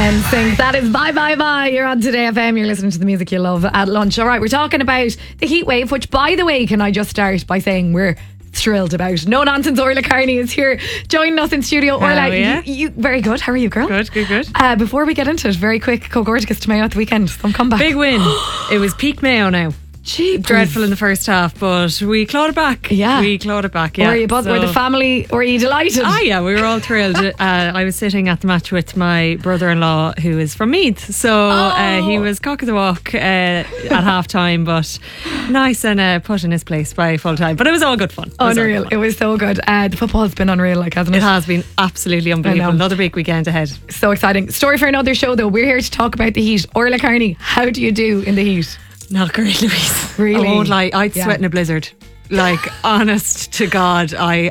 NSYNC. That is Bye Bye Bye. You're on Today FM. You're listening to the music you love at lunch. All right, we're talking about the heat wave, which, by the way, can I just start by saying we're thrilled about. No nonsense. Orla Carney is here joining us in studio. Orla, you very good. How are you, girl? Good. Before we get into it, very quick, Cogorticus to Mayo at the weekend. Some comeback. Big win. It was peak Mayo now. Jeepers. Dreadful in the first half, but we clawed it back. Yeah. We clawed it back, yeah. Were you were the family, were you delighted? Yeah, we were all thrilled. I was sitting at the match with my brother-in-law who is from Meath, so he was cock of the walk at half time, but nice and put in his place by full time. But it was all good fun. Unreal. It was so good. The football's been unreal, hasn't it? It has been absolutely unbelievable. Another big weekend ahead. So exciting. Story for another show though. We're here to talk about the heat. Orla Carney, how do you do in the heat? Not great, Louise. Really? I won't lie, I'd sweat in a blizzard. Like, honest to God, I